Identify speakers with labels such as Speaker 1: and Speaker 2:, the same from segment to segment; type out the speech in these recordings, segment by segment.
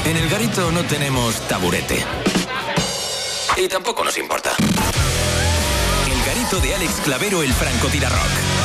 Speaker 1: En el Garito no tenemos taburete. Y tampoco nos importa. El Garito de Alex Clavero, el francotirarrock.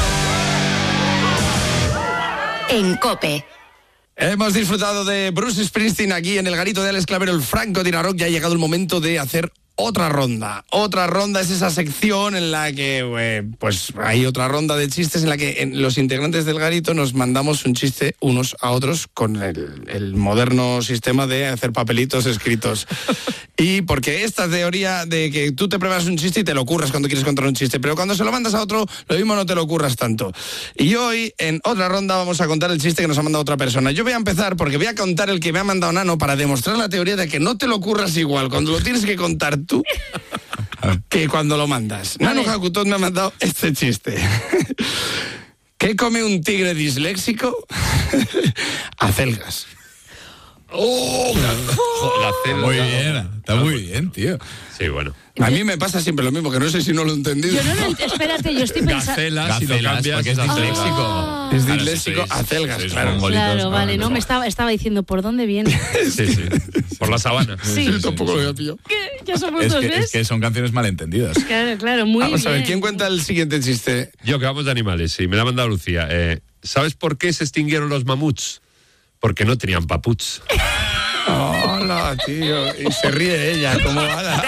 Speaker 2: En COPE.
Speaker 3: Hemos disfrutado de Bruce Springsteen aquí en el Garito de Alex Clavero, el francotirarrock. Ya ha llegado el momento de hacer otra ronda. Otra ronda es esa sección en la que, pues hay otra ronda de chistes en la que los integrantes del Garito nos mandamos un chiste unos a otros con el moderno sistema de hacer papelitos escritos. Y porque esta teoría de que tú te preparas un chiste y te lo curras cuando quieres contar un chiste, pero cuando se lo mandas a otro, lo mismo no te lo curras tanto. Y hoy, en otra ronda, vamos a contar el chiste que nos ha mandado otra persona. Yo voy a empezar porque voy a contar el que me ha mandado Nano para demostrar la teoría de que no te lo curras igual cuando lo tienes que contar tú que cuando lo mandas. Nano Hakutot me ha mandado este chiste. ¿Qué come un tigre disléxico? Acelgas.
Speaker 4: ¡Oh! Muy bien, está muy bien, tío.
Speaker 5: Sí, bueno.
Speaker 3: A mí me pasa siempre lo mismo, que no sé si no lo he entendido.
Speaker 2: Yo no lo espérate, yo estoy pensando...
Speaker 5: Gacelas, si lo cambias,
Speaker 4: porque es disléxico.
Speaker 3: Es disléxico, acelgas, claro.
Speaker 2: Claro, vale, no, me estaba diciendo, ¿por dónde viene?
Speaker 5: Sí. Por la sabana.
Speaker 2: Sí.
Speaker 3: Yo tampoco lo había pillado.
Speaker 2: ¿Qué? Ya somos dos, ¿ves?
Speaker 4: Es que son canciones malentendidas.
Speaker 2: Claro, muy bien.
Speaker 3: Vamos a ver, ¿quién cuenta el siguiente chiste?
Speaker 5: Yo, que vamos de animales, sí, me la ha mandado Lucía. ¿Sabes por qué se extinguieron los mamuts? Porque no tenían paputs.
Speaker 3: Hola, tío. Y se ríe ella, como ala.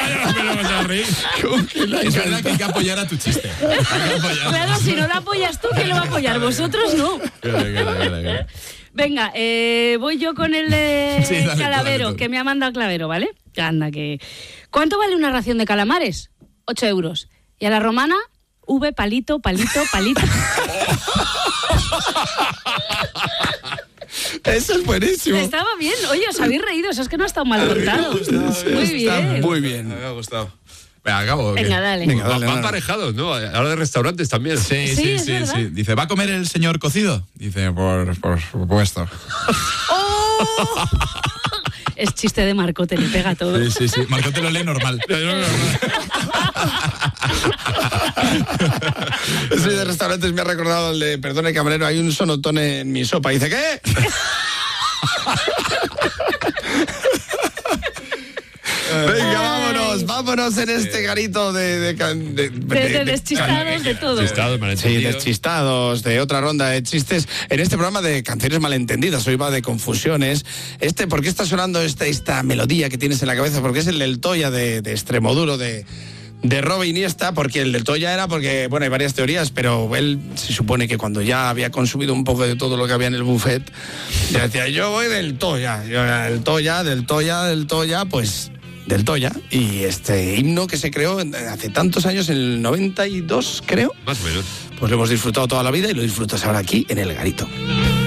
Speaker 4: Es verdad que hay que apoyar a tu chiste.
Speaker 2: Claro, si no lo apoyas tú, ¿quién lo va a apoyar? Vosotros no.
Speaker 4: Claro.
Speaker 2: Venga, voy yo con el
Speaker 4: Sí, dale,
Speaker 2: Calavero,
Speaker 4: dale.
Speaker 2: que me ha mandado Clavero, ¿vale? Anda, que... ¿Cuánto vale una ración de calamares? 8 euros. ¿Y a la romana? V, palito.
Speaker 3: Eso es buenísimo.
Speaker 2: Estaba bien. Oye, os habéis reído, eso es que no ha estado mal contado. Muy bien.
Speaker 3: Muy bien.
Speaker 4: Me ha gustado. Venga, acabo. ¿o qué?
Speaker 2: Venga, dale.
Speaker 3: Venga, dale,
Speaker 5: Van
Speaker 3: Nano.
Speaker 5: parejados, ¿no? Ahora de restaurantes también.
Speaker 2: Sí, es verdad.
Speaker 4: Sí. Dice, ¿va a comer el señor cocido? Dice, por supuesto.
Speaker 2: ¡Oh! Es chiste de Marcote, le pega todo.
Speaker 4: Sí. Marco te lo lee normal.
Speaker 3: Ese de restaurantes me ha recordado el de, perdone camarero, hay un sonotone en mi sopa. Dice, ¿qué? Venga, vámonos en este garito de
Speaker 2: deschistados, de todo.
Speaker 5: Despistados,
Speaker 3: Sí,
Speaker 5: malentendidos.
Speaker 3: deschistados, de otra ronda de chistes. En este programa de canciones malentendidas, hoy va de confusiones. ¿Por qué está sonando esta melodía que tienes en la cabeza? Porque es el del Toya de Extremoduro, de Robe Iniesta, porque el del Toya era porque, bueno, hay varias teorías, pero él se supone que cuando ya había consumido un poco de todo lo que había en el buffet, ya decía, yo voy del Toya, del Toya, pues del Toya. Y este himno que se creó hace tantos años, en el 92, creo,
Speaker 5: Más o menos.
Speaker 3: pues lo hemos disfrutado toda la vida y lo disfrutas ahora aquí en el Garito.